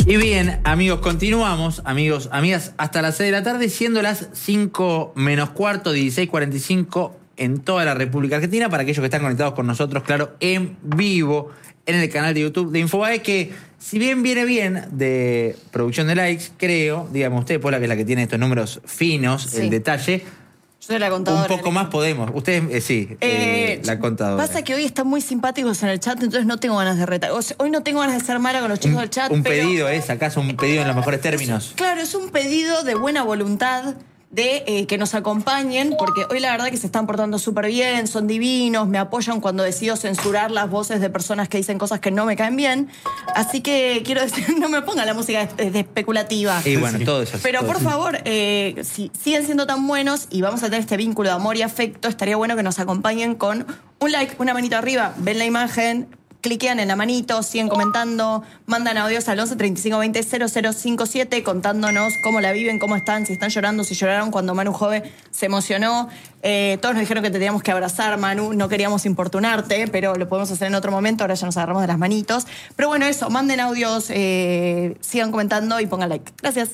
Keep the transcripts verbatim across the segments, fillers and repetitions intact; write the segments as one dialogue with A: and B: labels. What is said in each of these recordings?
A: Y bien, amigos, continuamos, amigos, amigas, hasta las seis de la tarde, siendo las cinco menos cuarto, dieciséis cuarenta y cinco en toda la República Argentina, para aquellos que están conectados con nosotros, claro, en vivo, en el canal de YouTube de Infobae, que si bien viene bien de producción de likes, creo, dígame usted, Pola, que es la que tiene estos números finos, sí, el detalle,
B: yo soy la contadora.
A: un poco más podemos. Ustedes, eh, sí, eh, eh, la contadora.
B: Pasa que hoy están muy simpáticos en el chat, entonces no tengo ganas de retar. O sea, hoy no tengo ganas de ser mala con los chicos
A: un,
B: del chat.
A: Un
B: pero
A: pedido es, acaso un pedido en los mejores términos.
B: Es, claro, es un pedido de buena voluntad, de eh, que nos acompañen, porque hoy la verdad que se están portando súper bien, son divinos, me apoyan cuando decido censurar las voces de personas que dicen cosas que no me caen bien. Así que quiero decir, no me pongan la música de, de especulativa.
A: Y bueno, todo eso.
B: Pero
A: todo
B: por
A: eso.
B: favor, eh, si siguen siendo tan buenos y vamos a tener este vínculo de amor y afecto, estaría bueno que nos acompañen con un like, una manito arriba, ven la imagen, cliquean en la manito, siguen comentando, mandan audios al once treinta y cinco veinte cero cero cinco siete contándonos cómo la viven, cómo están, si están llorando, si lloraron cuando Manu Jove se emocionó. Eh, todos nos dijeron que te teníamos que abrazar, Manu, no queríamos importunarte, pero lo podemos hacer en otro momento, ahora ya nos agarramos de las manitos. Pero bueno, eso, manden audios, eh, sigan comentando y pongan like. Gracias.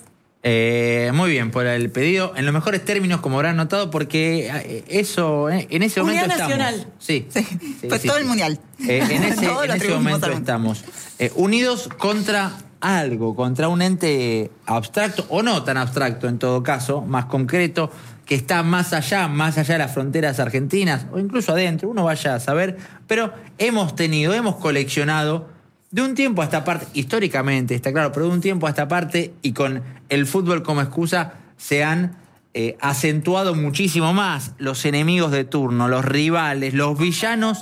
A: Eh, muy bien, por el pedido, en los mejores términos, como habrán notado, porque eso, eh, en ese momento
B: Unidad
A: estamos.
B: Nacional.
A: Sí,
C: sí,
A: sí,
C: pues
A: sí,
C: todo
A: sí.
C: el mundial.
A: Eh, en ese, en ese momento estamos eh, unidos contra algo, contra un ente abstracto, o no tan abstracto en todo caso, más concreto, que está más allá, más allá de las fronteras argentinas, o incluso adentro, uno vaya a saber, pero hemos tenido, hemos coleccionado de un tiempo a esta parte, históricamente, está claro, pero de un tiempo a esta parte y con el fútbol como excusa, se han eh, acentuado muchísimo más los enemigos de turno, los rivales, los villanos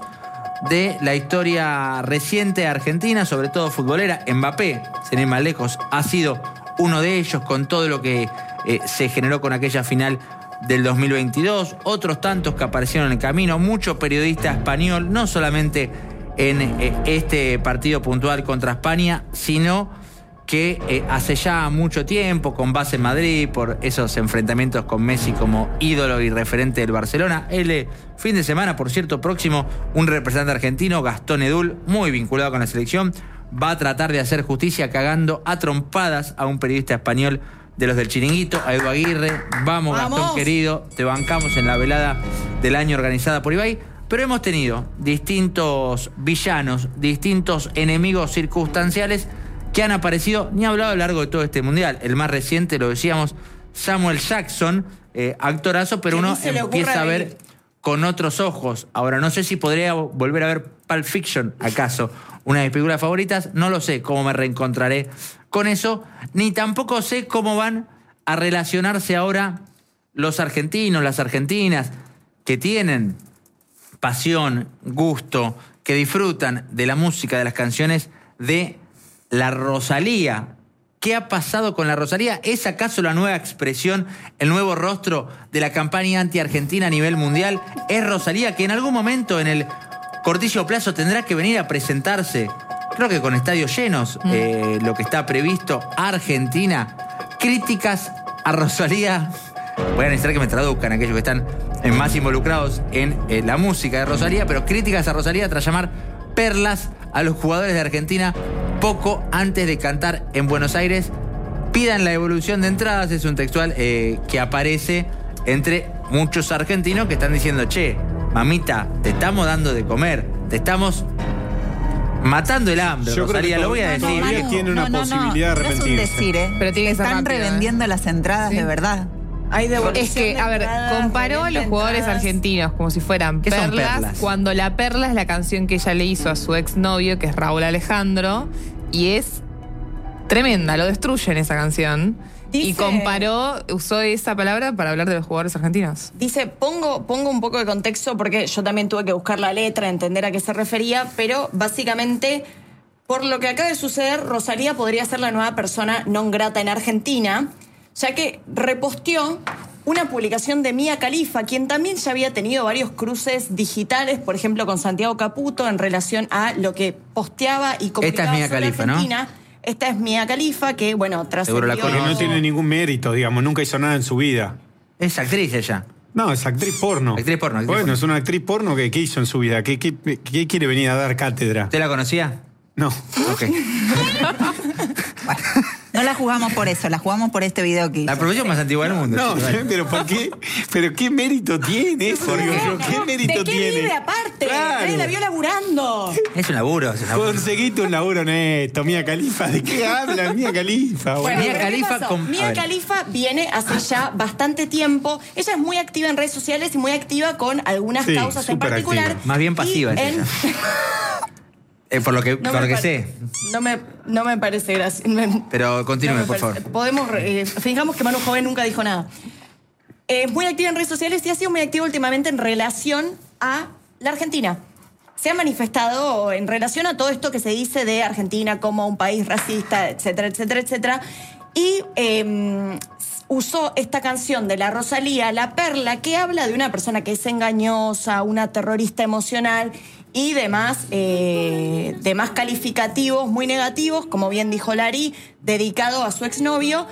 A: de la historia reciente argentina, sobre todo futbolera. Mbappé, sin ir más lejos, ha sido uno de ellos con todo lo que eh, se generó con aquella final del dos mil veintidós, otros tantos que aparecieron en el camino, mucho periodista español, no solamente en eh, este partido puntual contra España, sino que eh, hace ya mucho tiempo, con base en Madrid, por esos enfrentamientos con Messi como ídolo y referente del Barcelona. El eh, fin de semana, por cierto, próximo, un representante argentino, Gastón Edul, muy vinculado con la selección, va a tratar de hacer justicia cagando a trompadas a un periodista español de los del Chiringuito, a Edu Aguirre. Vamos,
B: ¡Vamos!
A: Gastón querido, te bancamos en la velada del año organizada por Ibai. Pero hemos tenido distintos villanos, distintos enemigos circunstanciales que han aparecido, ni hablado a lo largo de todo este mundial. El más reciente, lo decíamos, Samuel Jackson, eh, actorazo, pero uno empieza a ver con otros ojos. Ahora, no sé si podría volver a ver Pulp Fiction, acaso, una de mis películas favoritas. No lo sé cómo me reencontraré con eso, ni tampoco sé cómo van a relacionarse ahora los argentinos, las argentinas, que tienen pasión, gusto, que disfrutan de la música, de las canciones de la Rosalía. ¿Qué ha pasado con la Rosalía? ¿Es acaso la nueva expresión, el nuevo rostro de la campaña anti-argentina a nivel mundial? ¿Es Rosalía que en algún momento en el cortísimo plazo tendrá que venir a presentarse, creo que con estadios llenos, mm. eh, lo que está previsto, a Argentina? Críticas a Rosalía. Voy a necesitar que me traduzcan aquellos que están más involucrados en eh, la música de Rosalía, pero críticas a Rosalía tras llamar perlas a los jugadores de Argentina poco antes de cantar en Buenos Aires. Pidan la devolución de entradas, es un textual eh, que aparece entre muchos argentinos que están diciendo: che, mamita, te estamos dando de comer, te estamos matando el hambre.
D: Yo
A: Rosalía,
D: creo que
A: lo voy a decir.
D: Todavía tiene una
C: no, no,
D: posibilidad de
C: no,
D: arrepentirse.
C: No es un decir, ¿eh?
E: Pero tiene que ser
C: Están
E: rápido,
C: revendiendo
E: ¿eh?
C: las entradas
E: Sí.
C: de verdad.
B: Hay devolución
E: Es que,
B: de
E: a ver,
B: entradas,
E: comparó a los jugadores
B: entradas.
E: argentinos como si fueran
A: ¿Qué son
E: perlas,
A: perlas?
E: cuando la perla es la canción que ella le hizo a su exnovio, que es Raúl Alejandro, y es tremenda, lo destruyen esa canción.
B: Dice-
E: y comparó, usó esa palabra para hablar de los jugadores argentinos.
B: Dice, pongo, pongo un poco de contexto porque yo también tuve que buscar la letra, entender a qué se refería, pero básicamente, por lo que acaba de suceder, Rosalía podría ser la nueva persona non grata en Argentina, ya que reposteó una publicación de Mia Khalifa, quien también ya había tenido varios cruces digitales, por ejemplo con Santiago Caputo, en relación a lo que posteaba y comunicaba
A: Esta es Mia
B: sobre
A: Khalifa, ¿no?
B: Argentina. Esta es Mia Khalifa, que, bueno,
A: Seguro la
B: trascendió...
D: Porque no
A: conoce.
D: tiene ningún mérito, digamos, nunca hizo nada en su vida.
A: Es actriz ella.
D: No, es actriz porno.
A: Actriz porno, actriz
D: bueno,
A: porno.
D: es una actriz porno que ¿qué hizo en su vida? ¿Qué, qué, qué quiere venir a dar cátedra?
A: ¿Usted la conocía?
D: No.
A: Ok.
C: No la jugamos por eso, la jugamos por este video que
A: La
C: hizo.
A: profesión más antigua del mundo.
D: No,
A: chico, vale.
D: pero ¿por qué? ¿Pero qué mérito tiene eso? Digo yo, ¿qué mérito
B: ¿De qué
D: tiene?
B: vive aparte?
D: Claro.
B: Nadie la vio laburando.
A: Es un laburo. Es un laburo.
D: Conseguiste un laburo honesto, Mía Khalifa. ¿De qué habla Mía Khalifa?
B: Bueno,
A: Mia
B: pero ¿qué
A: Khalifa
B: pasó?
A: con- a
B: Mia
A: ver.
B: Khalifa viene hace ya bastante tiempo. Ella es muy activa en redes sociales y muy activa con algunas
D: Sí,
B: causas en
D: súper
B: particular.
D: activa.
A: Más bien pasiva
B: Y
A: es
B: en-
A: ella. Eh, por lo que,
B: No
A: por
B: me
A: lo que
B: pare-
A: sé.
B: No me, no me parece gracioso.
A: Pero continúe,
B: No me
A: por
B: parece.
A: favor.
B: Podemos, eh, fijamos que Manu Joven nunca dijo nada. Es muy activa en redes sociales y ha sido muy activa últimamente en relación a la Argentina. Se ha manifestado en relación a todo esto que se dice de Argentina como un país racista, etcétera, etcétera, etcétera. Y eh, usó esta canción de la Rosalía, La Perla, que habla de una persona que es engañosa, una terrorista emocional y demás, eh, demás calificativos muy negativos, como bien dijo Lari, dedicado a su exnovio,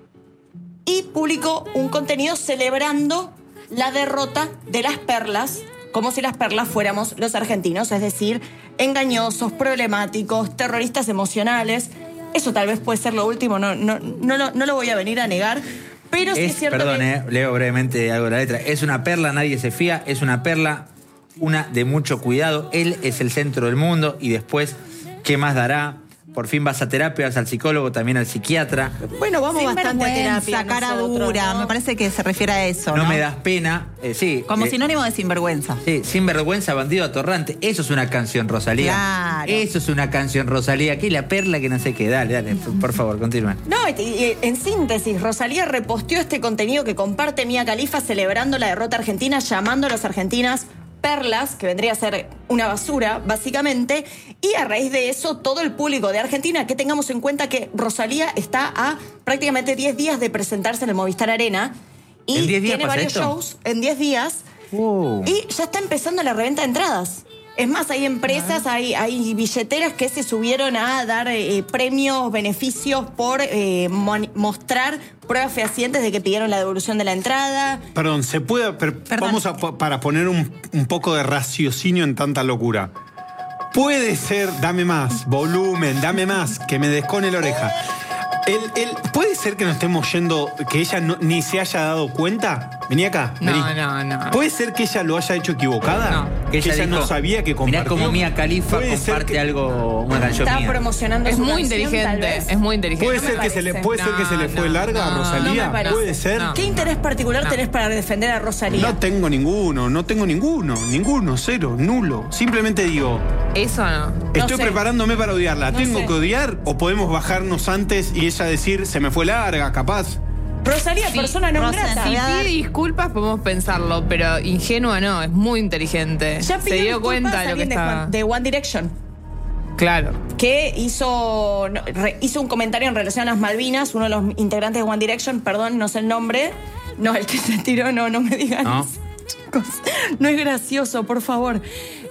B: y publicó un contenido celebrando la derrota de las perlas, como si las perlas fuéramos los argentinos, es decir, engañosos, problemáticos, terroristas emocionales. Eso tal vez puede ser lo último, no, no, no, lo, no lo voy a venir a negar, pero sí es
A: Es,
B: cierto
A: perdón,
B: que...
A: eh, leo brevemente algo de la letra. Es una perla, nadie se fía. Es una perla, una de mucho cuidado. Él es el centro del mundo y después, ¿qué más dará? Por fin vas a terapia, vas al psicólogo, también al psiquiatra.
B: Bueno, vamos bastante a terapia
C: Sinvergüenza, cara
B: nosotros,
C: dura.
B: ¿no?
C: Me parece que se refiere a eso,
A: No,
C: ¿no?
A: me das pena. Eh, sí.
C: Como
A: eh,
C: sinónimo de sinvergüenza.
A: Sí, sinvergüenza, bandido atorrante. Eso es una canción, Rosalía.
C: Claro.
A: Eso es una canción, Rosalía. Que la perla que no sé qué. Dale, dale, por favor, continúa.
B: No, y- y- en síntesis, Rosalía reposteó este contenido que comparte Mia Khalifa celebrando la derrota argentina, llamando a las argentinas perlas, que vendría a ser una basura, básicamente, y a raíz de eso, todo el público de Argentina, que tengamos en cuenta que Rosalía está a prácticamente diez días de presentarse en el Movistar Arena, y
A: ¿En diez días
B: tiene
A: pasa
B: varios
A: esto?
B: shows en diez días,
A: Uh.
B: y ya está empezando la reventa de entradas. Es más, hay empresas, hay, hay billeteras que se subieron a dar eh, premios, beneficios por eh, mon- mostrar pruebas fehacientes de que pidieron la devolución de la entrada.
D: Perdón, se puede. per-
C: Perdón.
D: Vamos a po- para poner un, un poco de raciocinio en tanta locura. Puede ser, dame más, volumen, dame más, que me descone la oreja. El, el, ¿Puede ser que nos estemos yendo, que ella no- ni se haya dado cuenta? Vení acá.
E: No,
D: vení.
E: no, no.
D: ¿Puede ser que ella lo haya hecho equivocada?
E: No.
D: Que ella,
A: dijo,
D: no sabía que compartió.
A: Mirá cómo Mia Khalifa
D: Puede ser
A: comparte
D: que-
A: algo, una canción
B: Está
A: mía.
B: promocionando
E: Es
B: su
E: muy
B: canción, tal
E: inteligente,
B: vez.
E: es muy inteligente.
D: ¿Puede
B: No
D: ser
B: me
D: que se le,
B: parece.
D: puede ser que se le
E: No,
D: fue
E: no,
D: larga a
E: no,
D: Rosalía?
B: no me parece.
D: ¿Puede ser?
E: No.
B: ¿Qué interés particular
E: No.
B: tenés para defender a Rosalía?
D: No tengo ninguno, no tengo ninguno, ninguno, cero, nulo. Simplemente digo,
E: Eso no.
D: estoy
B: sé.
D: preparándome para odiarla.
B: No
D: ¿Tengo
B: sé.
D: que odiar o podemos bajarnos antes y ella decir, se me fue larga, capaz?
B: Rosalía,
E: Sí,
B: persona no
C: Rosa,
B: grata.
C: sí.
E: Si
C: voy a dar-
E: pide disculpas podemos pensarlo, pero ingenua no, es muy inteligente.
B: Ya
E: Se
B: pidió
E: dio
B: disculpas
E: cuenta de lo que
B: alguien de,
E: estaba.
B: Juan- de One Direction,
E: Claro.
B: que hizo, no, re- hizo un comentario en relación a las Malvinas, uno de los integrantes de One Direction, perdón, no sé el nombre. No, el que se tiró, no, no me digan
A: No.
B: eso, chicos. No es gracioso, por favor.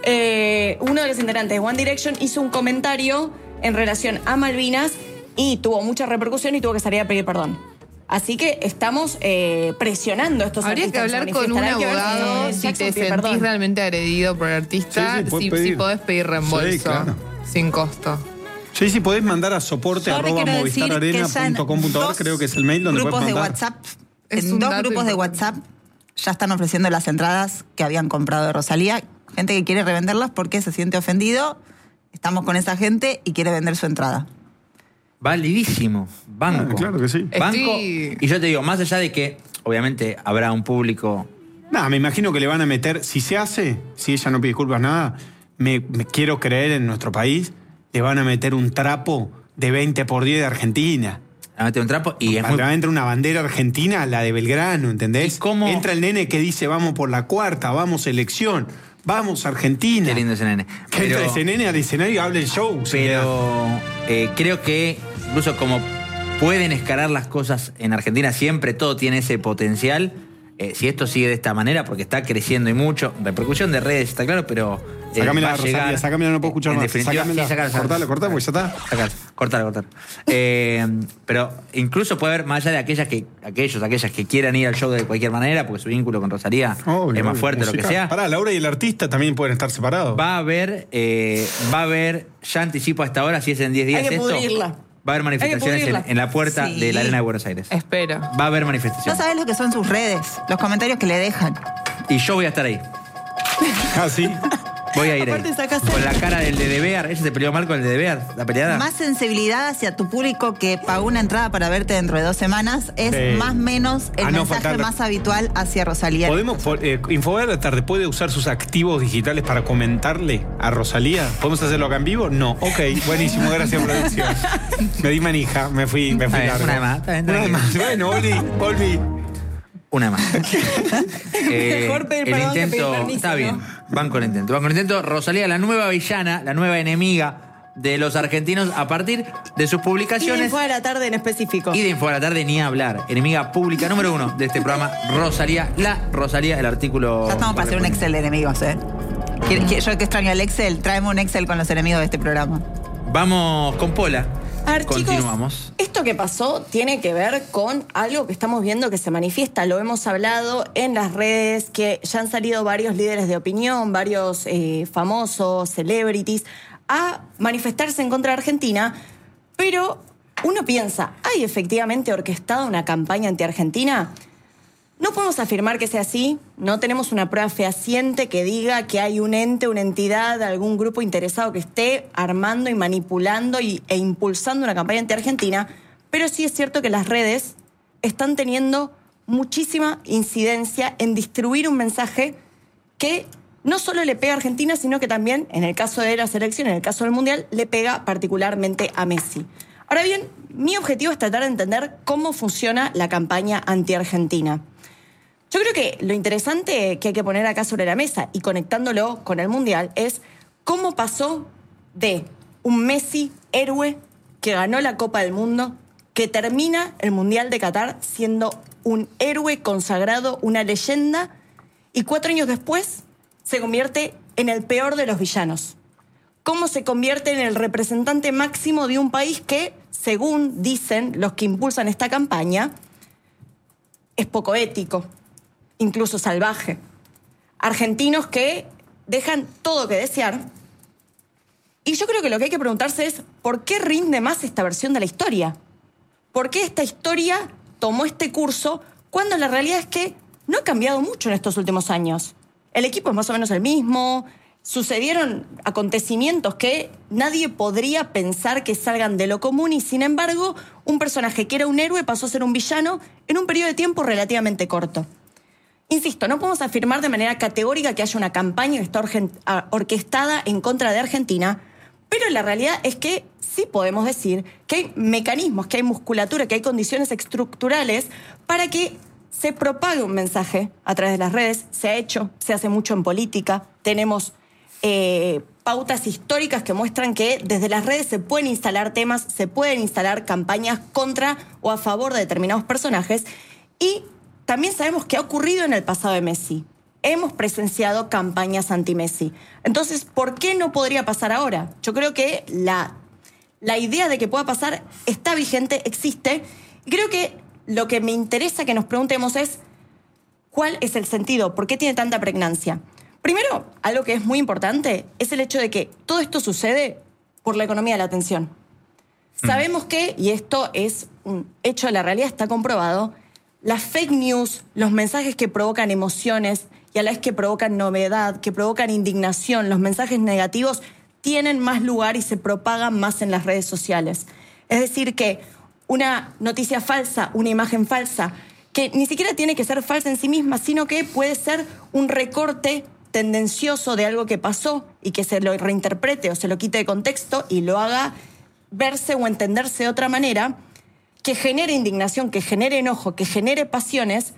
B: Eh, uno de los integrantes de One Direction hizo un comentario en relación a Malvinas y tuvo mucha repercusión y tuvo que salir a pedir perdón. Así que estamos eh, presionando a estos
E: Habría que
B: artistas
E: hablar
B: se
E: con un
B: manifestarán, que ver
E: abogado
B: si
E: si
B: Jackson
E: te
B: pide
E: sentís
B: perdón.
E: realmente agredido por el artista,
D: Sí, sí, podés
E: si,
D: pedir.
E: si podés pedir reembolso.
D: Sí, claro.
E: Sin costo.
D: Sí, sí, podés mandar a soporte
C: Yo
D: arroba
C: quiero decir
D: movistararena
C: que ya en
D: punto com punto a r,
C: dos
D: creo que es el mail donde
C: grupos
D: puedes
C: de
D: mandar.
C: WhatsApp,
E: Es
C: en
E: un
C: dos
E: dato
C: grupos de
E: importante.
C: WhatsApp ya están ofreciendo las entradas que habían comprado de Rosalía. Gente que quiere revenderlas porque se siente ofendido. Estamos con esa gente y quiere vender su entrada.
A: Validísimo. Banco.
D: Ah, claro que sí.
A: Banco.
E: Estoy-
A: Y yo te digo, más allá de que, obviamente, habrá un público.
D: Nada, me imagino que le van a meter, si se hace, si ella no pide disculpas, nada, me, me quiero creer en nuestro país, le van a meter un trapo de veinte por diez de Argentina.
A: A meter un trapo y es
D: Le
A: muy.
D: va a entrar una bandera argentina, la de Belgrano, ¿entendés?
A: ¿Y cómo?
D: Entra el nene que dice, vamos por la cuarta, vamos selección, vamos Argentina.
A: Qué lindo ese nene.
D: Que entra ese nene al escenario y hable el show.
A: Pero eh, creo que incluso como pueden escalar las cosas en Argentina, siempre todo tiene ese potencial. Eh, si esto sigue de esta manera, porque está creciendo y mucho, repercusión de redes, está claro, pero eh,
D: Sacámela,
A: va a
D: Rosalía,
A: llegar.
D: sacámela, no puedo escuchar
A: En
D: más.
A: definitiva,
D: Sacámela.
A: sí, sacala, sacala.
D: Cortala, cortala, porque ya está.
A: Sacala, cortala, cortala. Eh, pero incluso puede haber, más allá de aquellas que, aquellos, aquellas que quieran ir al show de cualquier manera, porque su vínculo con Rosalía
D: Obvio,
A: es más
D: obvio,
A: fuerte, lo que
D: musical.
A: sea.
D: Pará, Laura y el artista también pueden estar separados.
A: Va a haber, eh, va a haber, ya anticipo hasta ahora, si es en diez días
B: Hay que
A: esto,
B: pudrirla.
A: va a haber manifestaciones en,
B: pudrirla.
A: en la puerta
C: Sí.
A: de la Arena de Buenos Aires.
E: Espero.
A: Va a haber
C: No
A: manifestaciones.
C: sabes lo que son sus redes, los comentarios que le dejan.
A: Y yo voy a estar ahí.
D: Ah, sí.
A: Voy a ir
B: Aparte
A: ahí.
B: sacás
A: Con
B: el-
A: la cara del de De Bear. ¿Ese se peleó mal con el de De Bear? ¿La peleada?
C: Más sensibilidad hacia tu público que pagó una entrada para verte dentro de dos semanas es
D: Sí.
C: más o menos el
D: Ah, no,
C: mensaje
D: falta-
C: más habitual hacia Rosalía.
D: ¿Podemos, por- eh, Infobae a la tarde puede usar sus activos digitales para comentarle a Rosalía? ¿Podemos hacerlo acá en vivo? No. Ok, buenísimo, gracias, producción. Me di manija, me fui, me fui
A: A ver,
D: largo.
A: una de más, está bien,
D: Una de
A: tranquilo.
D: más. Bueno, volví, volví.
A: Una más. Eh,
B: Mejor pedir
A: el
B: perdón que
A: intento.
B: pedir permiso,
A: Está
B: ¿no?
A: bien. Van con el intento. Van con el intento. Rosalía, la nueva villana, la nueva enemiga de los argentinos a partir de sus
B: Y
A: publicaciones.
B: fue a la tarde en específico.
A: Y de Info a la tarde ni hablar. Enemiga pública número uno de este programa, Rosalía. La Rosalía, el artículo.
C: Ya estamos para hacer un Excel de enemigos, ¿eh? Que- que- Yo que extraño el Excel, traemos un Excel con los enemigos de este programa.
A: Vamos con Pola.
B: A ver,
A: Continuamos.
B: chicos, esto que pasó tiene que ver con algo que estamos viendo que se manifiesta. Lo hemos hablado en las redes, que ya han salido varios líderes de opinión, varios eh, famosos, celebrities, a manifestarse en contra de Argentina. Pero uno piensa, ¿hay efectivamente orquestado una campaña anti-Argentina? No podemos afirmar que sea así, no tenemos una prueba fehaciente que diga que hay un ente, una entidad, algún grupo interesado que esté armando y manipulando y, e impulsando una campaña anti-Argentina, pero sí es cierto que las redes están teniendo muchísima incidencia en distribuir un mensaje que no solo le pega a Argentina, sino que también, en el caso de la selección, en el caso del Mundial, le pega particularmente a Messi. Ahora bien, mi objetivo es tratar de entender cómo funciona la campaña anti-Argentina. Yo creo que lo interesante que hay que poner acá sobre la mesa y conectándolo con el Mundial es cómo pasó de un Messi héroe que ganó la Copa del Mundo, que termina el Mundial de Qatar siendo un héroe consagrado, una leyenda, y cuatro años después se convierte en el peor de los villanos. Cómo se convierte en el representante máximo de un país que, según dicen los que impulsan esta campaña, es poco ético, incluso salvaje. Argentinos que dejan todo que desear. Y yo creo que lo que hay que preguntarse es, ¿por qué rinde más esta versión de la historia? ¿Por qué esta historia tomó este curso cuando la realidad es que no ha cambiado mucho en estos últimos años? El equipo es más o menos el mismo, sucedieron acontecimientos que nadie podría pensar que salgan de lo común y, sin embargo, un personaje que era un héroe pasó a ser un villano en un periodo de tiempo relativamente corto. Insisto, no podemos afirmar de manera categórica que haya una campaña que está orgen- a- orquestada en contra de Argentina, pero la realidad es que sí podemos decir que hay mecanismos, que hay musculatura, que hay condiciones estructurales para que se propague un mensaje a través de las redes. Se ha hecho, se hace mucho en política. Tenemos eh, pautas históricas que muestran que desde las redes se pueden instalar temas, se pueden instalar campañas contra o a favor de determinados personajes. Y también sabemos que ha ocurrido en el pasado de Messi. Hemos presenciado campañas anti-Messi. Entonces, ¿por qué no podría pasar ahora? Yo creo que la, la idea de que pueda pasar está vigente, existe. Y creo que lo que me interesa que nos preguntemos es ¿cuál es el sentido? ¿Por qué tiene tanta pregnancia? Primero, algo que es muy importante es el hecho de que todo esto sucede por la economía de la atención. Sabemos que, y esto es un hecho de la realidad, está comprobado, las fake news, los mensajes que provocan emociones y a la vez que provocan novedad, que provocan indignación, los mensajes negativos tienen más lugar y se propagan más en las redes sociales. Es decir, que una noticia falsa, una imagen falsa, que ni siquiera tiene que ser falsa en sí misma, sino que puede ser un recorte tendencioso de algo que pasó y que se lo reinterprete o se lo quite de contexto y lo haga verse o entenderse de otra manera, que genere indignación, que genere enojo, que genere pasiones,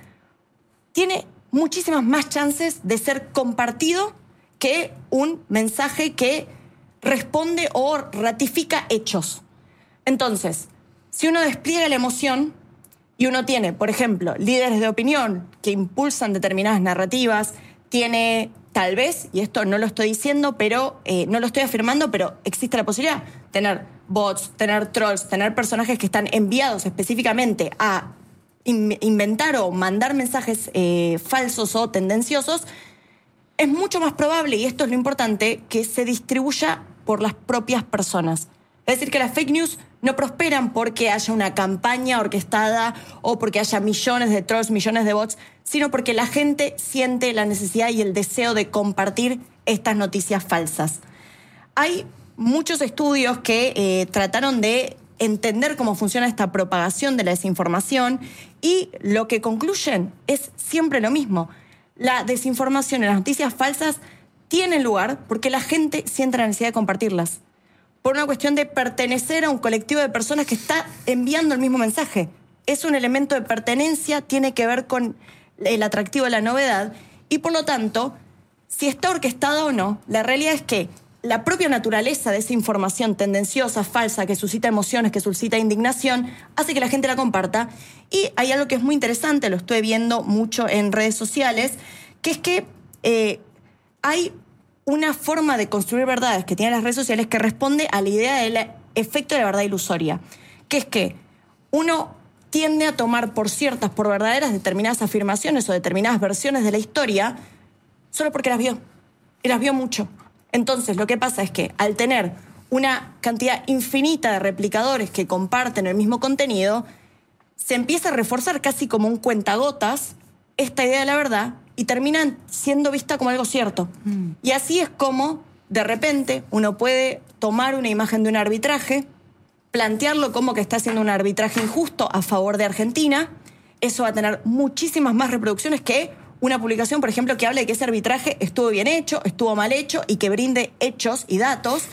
B: tiene muchísimas más chances de ser compartido que un mensaje que responde o ratifica hechos. Entonces, si uno despliega la emoción y uno tiene, por ejemplo, líderes de opinión que impulsan determinadas narrativas, tiene tal vez, y esto no lo estoy diciendo, pero eh, no lo estoy afirmando, pero existe la posibilidad de tener bots, tener trolls, tener personajes que están enviados específicamente a in- inventar o mandar mensajes eh, falsos o tendenciosos. Es mucho más probable, y esto es lo importante, que se distribuya por las propias personas. Es decir, que las fake news no prosperan porque haya una campaña orquestada o porque haya millones de trolls, millones de bots, sino porque la gente siente la necesidad y el deseo de compartir estas noticias falsas. Hay muchos estudios que eh, trataron de entender cómo funciona esta propagación de la desinformación y lo que concluyen es siempre lo mismo. La desinformación y las noticias falsas tienen lugar porque la gente siente la necesidad de compartirlas. Por una cuestión de pertenecer a un colectivo de personas que está enviando el mismo mensaje. Es un elemento de pertenencia, tiene que ver con el atractivo de la novedad y por lo tanto, si está orquestada o no, la realidad es que la propia naturaleza de esa información tendenciosa, falsa, que suscita emociones, que suscita indignación, hace que la gente la comparta. Y hay algo que es muy interesante, lo estoy viendo mucho en redes sociales, que es que eh, hay una forma de construir verdades que tienen las redes sociales que responde a la idea del efecto de la verdad ilusoria, que es que uno tiende a tomar por ciertas, por verdaderas, determinadas afirmaciones o determinadas versiones de la historia solo porque las vio, y las vio mucho. Entonces, lo que pasa es que al tener una cantidad infinita de replicadores que comparten el mismo contenido, se empieza a reforzar casi como un cuentagotas esta idea de la verdad y termina siendo vista como algo cierto. Mm. Y así es como, de repente, uno puede tomar una imagen de un arbitraje, plantearlo como que está haciendo un arbitraje injusto a favor de Argentina. Eso va a tener muchísimas más reproducciones que una publicación, por ejemplo, que hable de que ese arbitraje estuvo bien hecho, estuvo mal hecho y que brinde hechos y datos.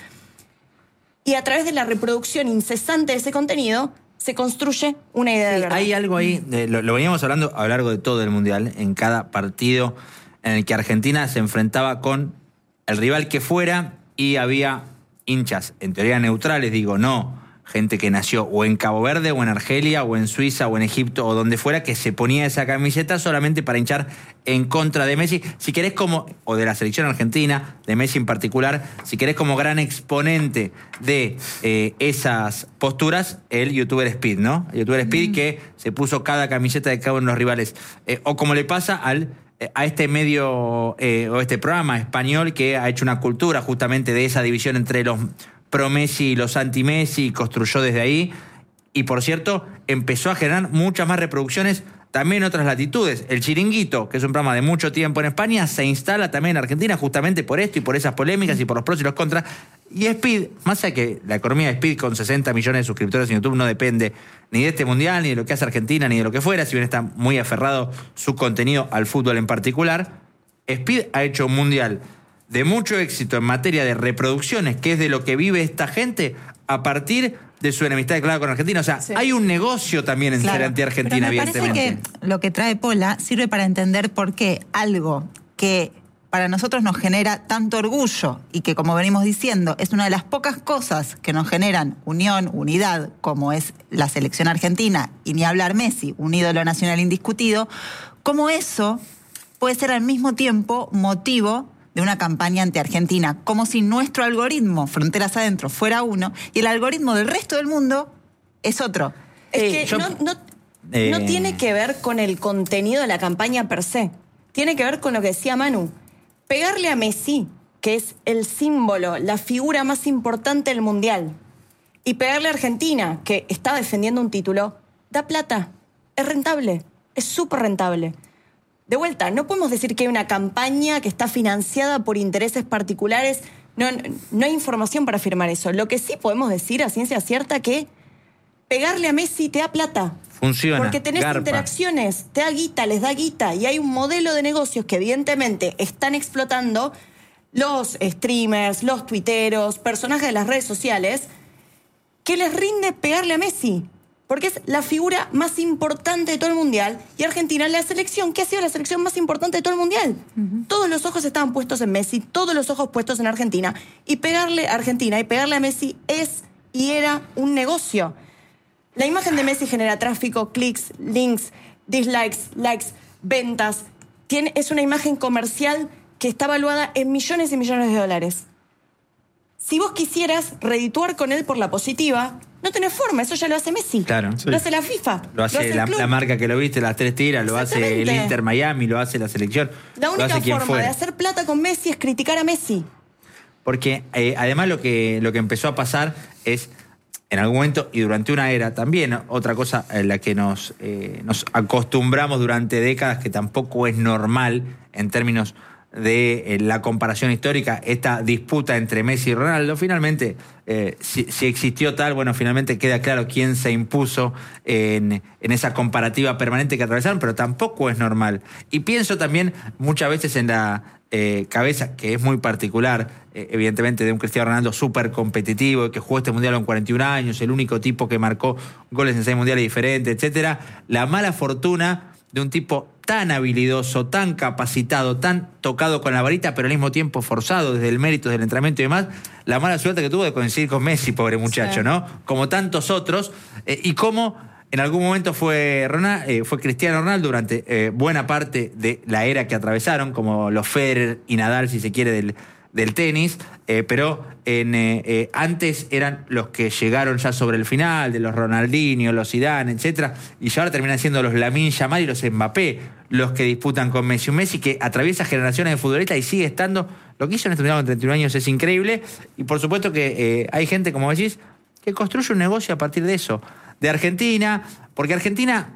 B: Y a través de la reproducción incesante de ese contenido se construye una idea
A: sí,
B: de verdad.
A: Hay algo ahí, de, lo, lo veníamos hablando a lo largo de todo el Mundial, en cada partido en el que Argentina se enfrentaba con el rival que fuera y había hinchas, en teoría neutrales, digo, no gente que nació o en Cabo Verde o en Argelia o en Suiza o en Egipto o donde fuera, que se ponía esa camiseta solamente para hinchar en contra de Messi, si querés como, o de la selección argentina, de Messi en particular, si querés como gran exponente de eh, esas posturas, el youtuber Speed, ¿no? El youtuber Speed mm. que se puso cada camiseta de cada uno de los rivales. Eh, o como le pasa al a este medio eh, o este programa español que ha hecho una cultura justamente de esa división entre los pro-Messi y los anti-Messi, y construyó desde ahí. Y por cierto, empezó a generar muchas más reproducciones también en otras latitudes. El Chiringuito, que es un programa de mucho tiempo en España, se instala también en Argentina justamente por esto y por esas polémicas y por los pros y los contras. Y Speed, más allá que la economía de Speed con sesenta millones de suscriptores en YouTube no depende ni de este mundial, ni de lo que hace Argentina, ni de lo que fuera, si bien está muy aferrado su contenido al fútbol en particular, Speed ha hecho un mundial de mucho éxito en materia de reproducciones, que es de lo que vive esta gente, a partir de su enemistad declarada con Argentina. O sea, sí. hay un negocio también en claro, ser anti-Argentina,
C: pero me
A: evidentemente.
C: Parece que lo que trae Pola sirve para entender por qué algo que para nosotros nos genera tanto orgullo y que, como venimos diciendo, es una de las pocas cosas que nos generan unión, unidad, como es la selección argentina, y ni hablar Messi, un ídolo nacional indiscutido, como eso puede ser al mismo tiempo motivo de una campaña anti-Argentina, como si nuestro algoritmo, Fronteras Adentro, fuera uno, y el algoritmo del resto del mundo es otro.
B: Es
A: eh,
B: que
A: yo,
B: no, no,
A: eh,
B: no tiene que ver con el contenido de la campaña per se. Tiene que ver con lo que decía Manu. Pegarle a Messi, que es el símbolo, la figura más importante del Mundial, y pegarle a Argentina, que estaba defendiendo un título, da plata. Es rentable. Es súper rentable. De vuelta, no podemos decir que hay una campaña que está financiada por intereses particulares. No, no hay información para afirmar eso. Lo que sí podemos decir a ciencia cierta que pegarle a Messi te da plata.
A: Funciona.
B: Porque tenés
A: garpa.
B: interacciones, te da guita, les da guita. Y hay un modelo de negocios que evidentemente están explotando los streamers, los tuiteros, personajes de las redes sociales, que les rinde pegarle a Messi. Porque es la figura más importante de todo el Mundial. Y Argentina es la selección que ha sido la selección más importante de todo el Mundial. Uh-huh. Todos los ojos estaban puestos en Messi, todos los ojos puestos en Argentina. Y pegarle a Argentina y pegarle a Messi es y era un negocio. La imagen de Messi genera tráfico, clics, links, dislikes, likes, ventas. Tiene, es una imagen comercial que está valuada en millones y millones de dólares. Si vos quisieras redituar con él por la positiva, no tenés forma, eso ya lo hace Messi.
A: Claro.
B: Lo hace la FIFA.
A: Lo hace,
B: lo hace
A: la,
B: el club.
A: la marca que lo viste, las tres tiras, lo hace el
B: Exactamente.
A: Inter Miami, lo hace la selección.
B: La
A: lo
B: única
A: hace quien
B: forma
A: fuere.
B: de hacer plata con Messi es criticar a Messi.
A: Porque eh, además lo que, lo que empezó a pasar es, en algún momento y durante una era también, otra cosa en la que nos, eh, nos acostumbramos durante décadas, que tampoco es normal en términos de eh, la comparación histórica, esta disputa entre Messi y Ronaldo. Finalmente, eh, si, si existió tal, bueno, finalmente queda claro quién se impuso en, en esa comparativa permanente que atravesaron, pero tampoco es normal. Y pienso también muchas veces en la eh, cabeza, que es muy particular, eh, evidentemente, de un Cristiano Ronaldo súper competitivo, que jugó este mundial con cuarenta y un años, el único tipo que marcó goles en seis mundiales diferentes, etcétera. La mala fortuna de un tipo tan habilidoso, tan capacitado, tan tocado con la varita, pero al mismo tiempo forzado desde el mérito del entrenamiento y demás, la mala suerte que tuvo de coincidir con Messi, pobre muchacho, sí. ¿no? Como tantos otros, eh, y como en algún momento fue, Ronald, eh, fue Cristiano Ronaldo durante eh, buena parte de la era que atravesaron, como los Federer y Nadal, si se quiere, del, del tenis, eh, pero en, eh, eh, antes eran los que llegaron ya sobre el final, de los Ronaldinho, los Zidane, etcétera, y ya ahora terminan siendo los Lamine Yamal y los Mbappé los que disputan con Messi. Un Messi que atraviesa generaciones de futbolistas y sigue estando. Lo que hizo en este mundial con treinta y un años es increíble, y por supuesto que eh, hay gente, como decís, que construye un negocio a partir de eso. De Argentina, porque Argentina,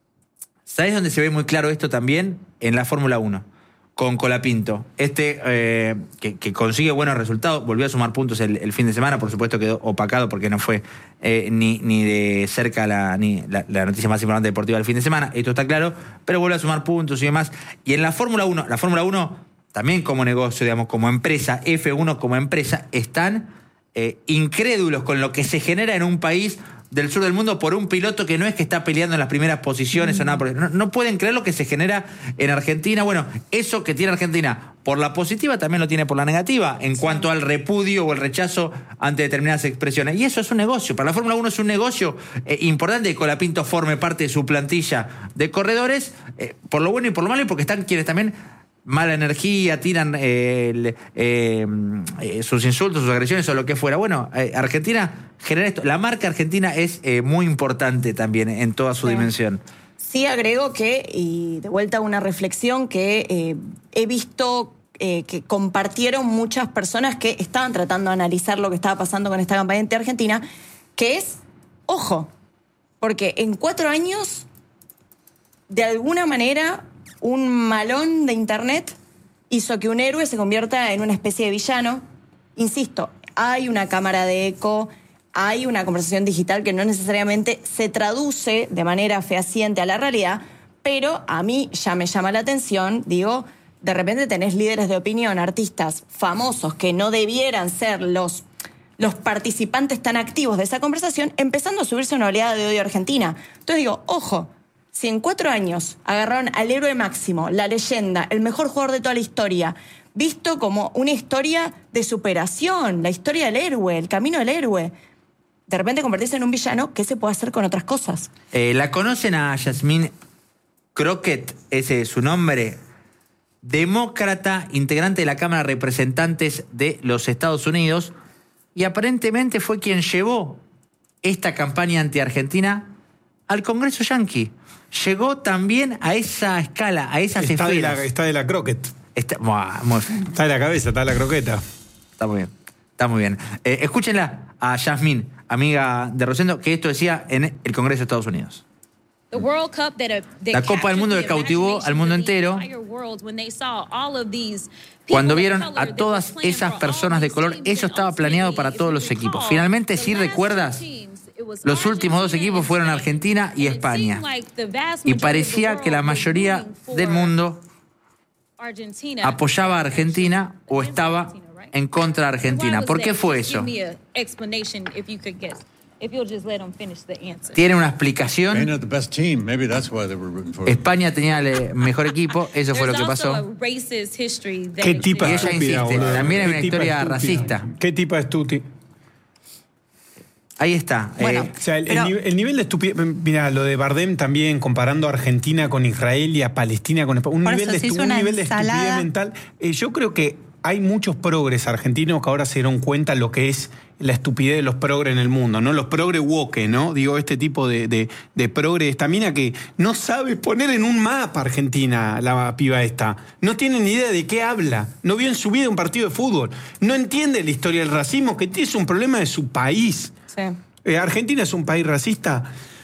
A: ¿sabés dónde se ve muy claro esto también? En la Fórmula uno, con Colapinto. Este eh, que, que consigue buenos resultados, volvió a sumar puntos el, el fin de semana, por supuesto quedó opacado porque no fue eh, ni, ni de cerca la, ni la, la noticia más importante deportiva del fin de semana, esto está claro, pero vuelve a sumar puntos y demás. Y en la Fórmula uno, la Fórmula uno también como negocio, digamos, como empresa, F uno como empresa, están eh, incrédulos con lo que se genera en un país del sur del mundo por un piloto que no es que está peleando en las primeras posiciones mm. o nada por eso. No, no pueden creer lo que se genera en Argentina. Bueno, eso que tiene Argentina por la positiva también lo tiene por la negativa en sí. cuanto al repudio o el rechazo ante determinadas expresiones. Y eso es un negocio. Para la Fórmula uno es un negocio eh, importante que Colapinto forme parte de su plantilla de corredores, eh, por lo bueno y por lo malo, y porque están quienes también mala energía, tiran eh, el, eh, eh, sus insultos, sus agresiones o lo que fuera. Bueno, eh, Argentina genera esto. La marca argentina es eh, muy importante también en toda su sí. dimensión.
B: Sí, agrego que, y de vuelta una reflexión que eh, he visto eh, que compartieron muchas personas que estaban tratando de analizar lo que estaba pasando con esta campaña de Argentina, que es, ojo, porque en cuatro años, de alguna manera, un malón de internet hizo que un héroe se convierta en una especie de villano. Insisto, hay una cámara de eco, hay una conversación digital que no necesariamente se traduce de manera fehaciente a la realidad, pero a mí ya me llama la atención, digo, de repente tenés líderes de opinión, artistas famosos que no debieran ser los, los participantes tan activos de esa conversación, empezando a subirse una oleada de odio a Argentina. Entonces digo, ojo, si en cuatro años agarraron al héroe máximo, la leyenda, el mejor jugador de toda la historia, visto como una historia de superación, la historia del héroe, el camino del héroe, de repente convertirse en un villano, ¿qué se puede hacer con otras cosas?
A: Eh, ¿La conocen a Yasmín Crockett? Ese es su nombre. Demócrata, integrante de la Cámara de Representantes de los Estados Unidos, y aparentemente fue quien llevó esta campaña anti-Argentina al Congreso yanqui. Llegó también a esa escala, a esas
D: está
A: esferas.
D: De la, está de la croquet.
A: Está, buah, muy bien.
D: Está de la cabeza, está de la croqueta.
A: Está muy bien, está muy bien. Eh, escúchenla a Yasmín, amiga de Rosendo, que esto decía en el Congreso de Estados Unidos. La Copa del Mundo que cautivó al mundo entero, cuando vieron a todas esas personas de color, eso estaba planeado para todos los equipos. Finalmente, si recuerdas, los últimos dos equipos fueron Argentina y España. Y parecía que la mayoría del mundo apoyaba a Argentina o estaba en contra de Argentina. ¿Por qué fue eso? Tiene una explicación. España tenía el mejor equipo, eso fue lo que pasó.
D: ¿Qué tipo
A: y ella insiste, también hay una historia racista.
D: ¿Qué tipo es Tuti?
A: Ahí está.
C: Bueno,
A: Eh,
D: O sea, el, el
C: Pero-
D: nivel, el nivel de estupidez. Mira, lo de Bardem también, comparando a Argentina con Israel y a Palestina con España. Un
C: Por
D: nivel,
C: eso,
D: de,
C: se
D: estu-
C: hizo
D: un
C: una
D: nivel de estupidez
C: ensalada.
D: mental. Eh, yo creo que hay muchos progres argentinos que ahora se dieron cuenta lo que es la estupidez de los progres en el mundo, ¿no? Los progres woke, ¿no? Digo, este tipo de, de, de progres. Esta mina que no sabe poner en un mapa Argentina, la piba esta. No tiene ni idea de qué habla. No vio en su vida un partido de fútbol. No entiende la historia del racismo, que es un problema de su país.
B: Sí.
D: Eh, Argentina es un país racista.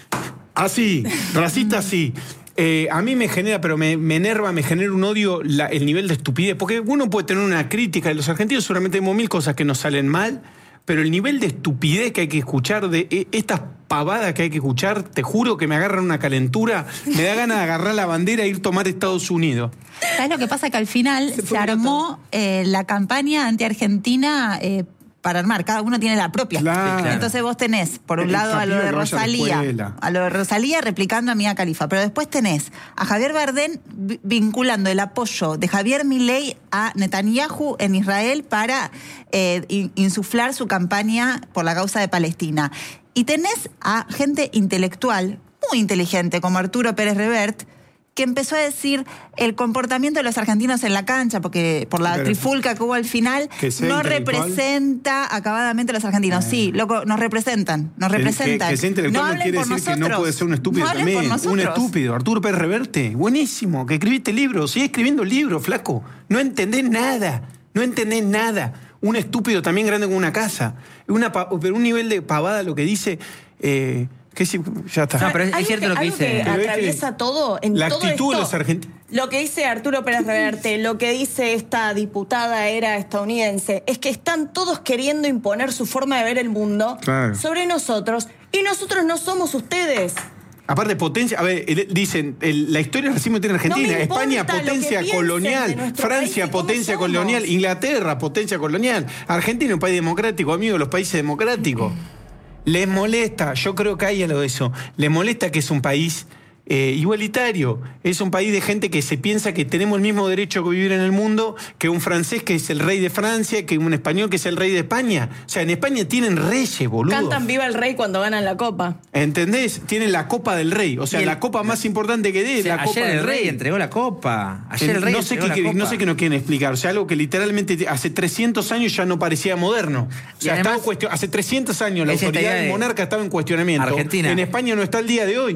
D: Así, racista sí. Eh, a mí me genera, pero me, me enerva, me genera un odio la- el nivel de estupidez. Porque uno puede tener una crítica de los argentinos, seguramente tenemos mil cosas que nos salen mal, pero el nivel de estupidez que hay que escuchar, de eh, estas pavadas que hay que escuchar, te juro que me agarran una calentura, me da ganas de agarrar la bandera e ir a tomar Estados Unidos.
C: ¿Sabes lo que pasa? Que al final se, armó eh, la campaña anti-Argentina eh, para armar. Cada uno tiene la propia.
D: Claro.
A: claro.
C: Entonces vos tenés, por un
D: El
C: lado, a lo
D: capítulo
C: de
D: que vaya a la
C: Rosalía,
D: escuela.
C: a lo de Rosalía replicando a Mía Khalifa, pero después tenés a Javier Bardem vi- vinculando el apoyo de Javier Milei a Netanyahu en Israel para eh, in- insuflar su campaña por la causa de Palestina. Y tenés a gente intelectual, muy inteligente, como Arturo Pérez Revert, que empezó a decir el comportamiento de los argentinos en la cancha, porque por la
D: Pero-
C: trifulca que hubo al final,
D: Que sea
C: no
D: intelectual.
C: representa acabadamente a los argentinos. Sí, loco, nos representan, nos
D: El
C: representan.
D: Que, que sea intelectual no,
C: hablen
D: quiere
C: por
D: decir que no
C: nosotros.
D: puede ser un estúpido
C: No hablen por
D: también. Un
C: nosotros.
D: estúpido. Arturo Pérez Reverte, buenísimo, que escribiste libros, sigue escribiendo libros, flaco. No entendés nada, no entendés nada. Un estúpido también grande como una casa. Una pa- pero un nivel de pavada lo que dice. Eh, que si, ya está.
A: No, pero es- es
B: Algo
A: cierto lo que
B: algo
A: dice.
B: que
D: Pero es que
B: atraviesa todo en
D: la
B: todo
D: actitud de
B: esto.
D: los argentinos.
B: Lo que dice Arturo Pérez Reverte, lo que dice esta diputada era estadounidense, es que están todos queriendo imponer su forma de ver el mundo
D: Claro.
B: sobre nosotros y nosotros no somos ustedes.
D: Aparte, potencia, a ver, el- dicen, el- la historia del racismo tiene Argentina,
B: No me
D: España,
B: importa lo que
D: potencia
B: piensen de
D: colonial,
B: nuestro
D: Francia,
B: país y cómo
D: potencia
B: somos.
D: colonial, Inglaterra, potencia colonial, Argentina, un país democrático, amigo de los países democráticos. Les molesta, yo creo que hay algo de eso, les molesta que es un país eh, igualitario, es un país de gente que se piensa que tenemos el mismo derecho que vivir en el mundo que un francés que es el rey de Francia, que un español que es el rey de España. O sea, en España tienen reyes, boludo.
B: Cantan Viva el Rey cuando ganan la copa.
D: ¿Entendés? Tienen la Copa del Rey. O sea,
A: Y el-
D: la copa más importante que dé
A: O
D: es
A: sea,
D: la Copa
A: ayer
D: del
A: el rey
D: Rey.
A: entregó la copa. Ayer el rey
D: no, sé
A: entregó
D: qué,
A: la
D: quiere-
A: copa.
D: no sé qué nos quieren explicar. O sea, algo que literalmente hace trescientos años ya no parecía moderno. O
A: Y
D: sea,
A: además-
D: estaba cuestio- hace trescientos años la
A: Es esta
D: autoridad
A: idea
D: del
A: de
D: monarca estaba en cuestionamiento.
A: Argentina.
D: En España no está el día de hoy.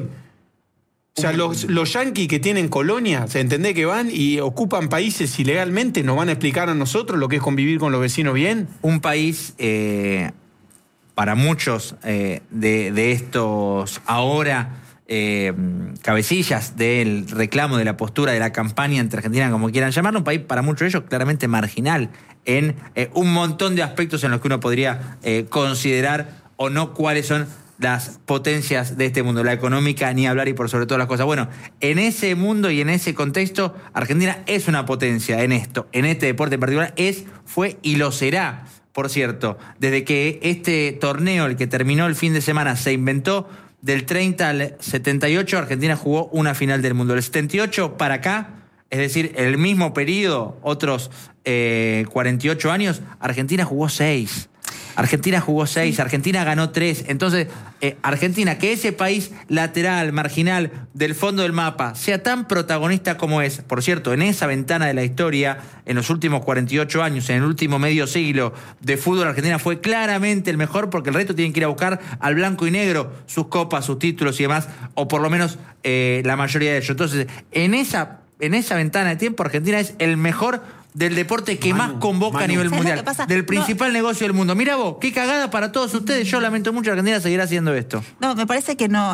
D: O sea, los, los yanquis que tienen colonias, ¿se entiende que van y ocupan países ilegalmente? ¿Nos van a explicar a nosotros lo que es convivir con los vecinos bien?
A: Un país, eh, para muchos eh, de, de estos ahora eh, cabecillas del reclamo, de la postura, de la campaña entre Argentina, como quieran llamarlo, un país para muchos de ellos claramente marginal en eh, un montón de aspectos en los que uno podría eh, considerar o no cuáles son las potencias de este mundo, la económica, ni hablar y por sobre todas las cosas. Bueno, en ese mundo y en ese contexto, Argentina es una potencia en esto, en este deporte en particular, es, fue y lo será. Por cierto, desde que este torneo, el que terminó el fin de semana, se inventó, del treinta al setenta y ocho, Argentina jugó una final del mundo. Del setenta y ocho para acá, es decir, el mismo periodo, otros eh, cuarenta y ocho años, Argentina jugó seis. Argentina jugó seis, Argentina ganó tres. Entonces, eh, Argentina, que ese país lateral, marginal, del fondo del mapa, sea tan protagonista como es, por cierto, en esa ventana de la historia, en los últimos cuarenta y ocho años, en el último medio siglo de fútbol, Argentina fue claramente el mejor, porque el resto tienen que ir a buscar al blanco y negro sus copas, sus títulos y demás, o por lo menos eh, la mayoría de ellos. Entonces, en esa, en esa ventana de tiempo, Argentina es el mejor del deporte que
D: Manu,
A: más convoca
D: Manu.
A: a nivel
C: ¿Sabes lo
A: mundial,
C: que pasa?
A: del
C: No.
A: principal negocio del mundo. Mira vos, qué cagada para todos ustedes. Yo lamento mucho, Argentina seguirá haciendo esto.
C: No, me parece que no.